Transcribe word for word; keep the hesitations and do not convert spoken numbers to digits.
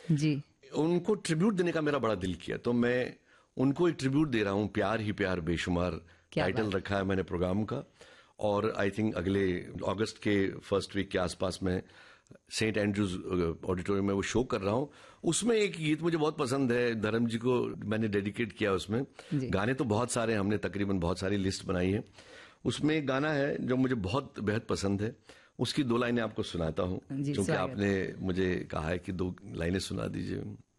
जी, उनको ट्रिब्यूट देने का मेरा बड़ा दिल किया, तो मैं उनको एक ट्रिब्यूट दे रहा हूँ। प्यार ही प्यार बेशुमार टाइटल रखा है मैंने प्रोग्राम का। और आई थिंक अगले अगस्त के फर्स्ट वीक के आसपास में सेंट एंड्रूज ऑडिटोरियम में वो शो कर रहा हूँ। उसमें एक गीत मुझे बहुत पसंद है, धर्म जी को मैंने डेडिकेट किया उसमें। गाने तो बहुत सारे, हमने तकरीबन बहुत सारी लिस्ट बनाई है। उसमें एक गाना है जो मुझे बहुत बेहद पसंद है, उसकी दो लाइनें आपको सुनाता हूँ, क्योंकि आपने मुझे कहा है कि दो लाइनें सुना दीजिए।